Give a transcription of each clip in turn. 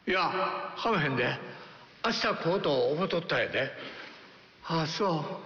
いや、かまへんで。明日こうと思っとったんやで。ああ、そう。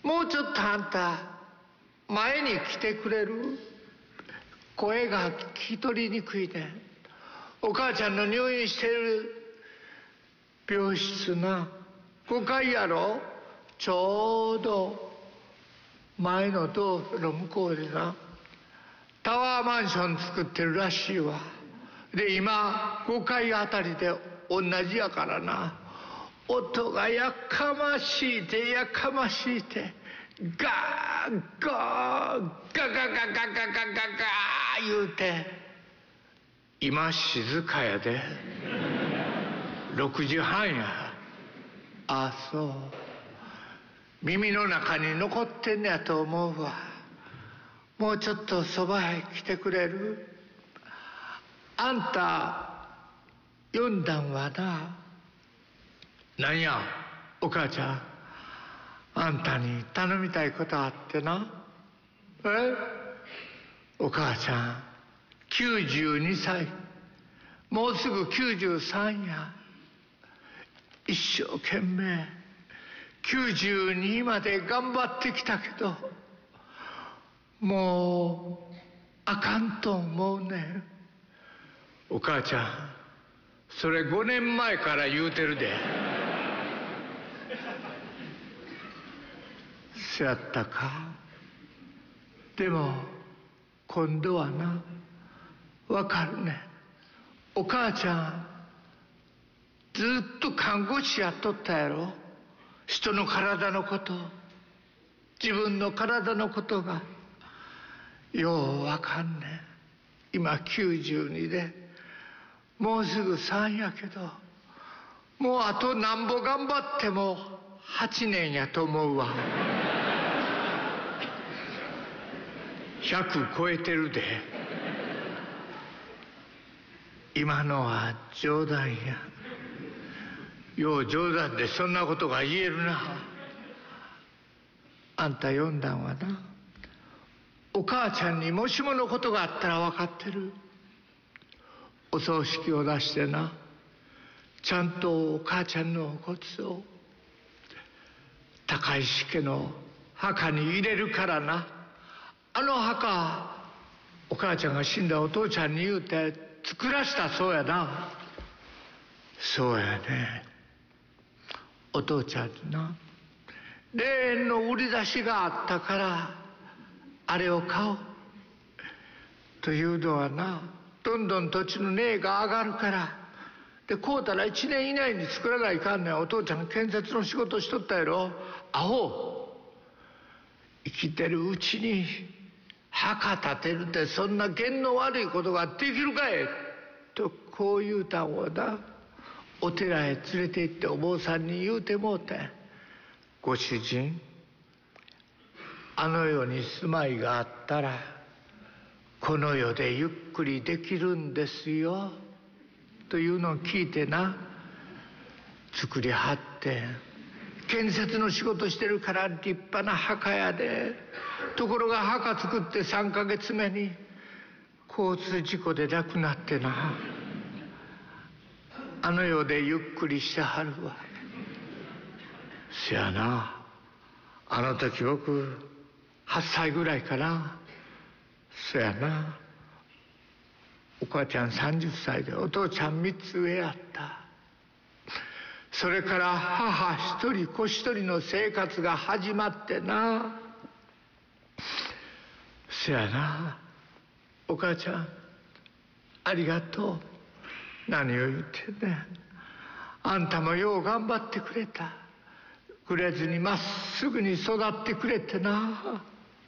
もうちょっとあんた、前に来てくれる？声が聞き取りにくいね。お母ちゃんの入院してる病室な、5階やろ？ちょうど前の道路の向こうでな、タワーマンション作ってるらしいわ。で、今5階あたりで同じやからな、音がやかましいてやかましいて、ガーガーガガガガガガガガ言うて、今静かやで。6時半や。ああ、そう。耳の中に残ってんねやと思うわ。もうちょっとそばへ来てくれる？あんた読んだんはな。なんや、お母ちゃん。あんたに頼みたいことあってな。お母ちゃん、92歳。もうすぐ93や。一生懸命92まで頑張ってきたけど、もうあかんと思うねん。お母ちゃん、それ5年前から言うてるで。そやったか。でも今度はな、わかるねん。お母ちゃんずっと看護師やっとったやろ。人の体のこと、自分の体のことがようわかんねん。今92で、もうすぐ3やけど、もうあとなんぼ頑張っても8年やと思うわ。100超えてるで。今のは冗談や。よう冗談でそんなことが言えるな。あんた読んだんはな、お母ちゃんにもしものことがあったら分かってる。お葬式を出してな、ちゃんとお母ちゃんのお骨を高石家の墓に入れるからな。あの墓、お母ちゃんが死んだお父ちゃんに言うて作らしたそうやな。そうやね。お父ちゃんにな、霊園の売り出しがあったからあれを買おうというのはな、どんどん土地の値が上がるから。で、買うたら1年以内に作らないかんねん。お父ちゃん建設の仕事しとったやろ。アホ、生きてるうちに墓建てるってそんな験の悪いことができるかいと、こう言うたんをな、お寺へ連れて行ってお坊さんに言うてもうて、ご主人、あの世に住まいがあったらこの世でゆっくりできるんですよというのを聞いてな、作りはって建設の仕事してるから立派な墓やで。ところが墓作って3ヶ月目に交通事故で亡くなってな、あの世でゆっくりしてはるわ。せやな、あの時僕8歳ぐらいかな。そやな、お母ちゃん30歳でお父ちゃん3つ上やった。それから母一人子一人の生活が始まってな。せやな、お母ちゃんありがとう。何を言ってんねん。あんたもよう頑張ってくれた。くれずにまっすぐに育ってくれてな。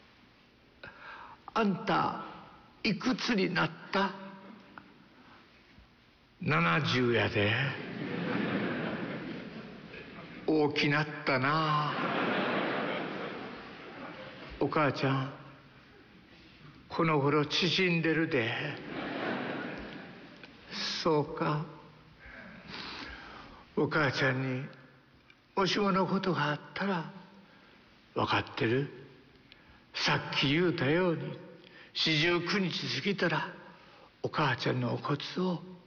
あんたいくつになった？ 70 やで。大きなったな。お母ちゃんこの頃縮んでるで。そうか。お母ちゃんにもしものことがあったら、分かってる？さっき言うたように49日過ぎたらお母ちゃんのお骨を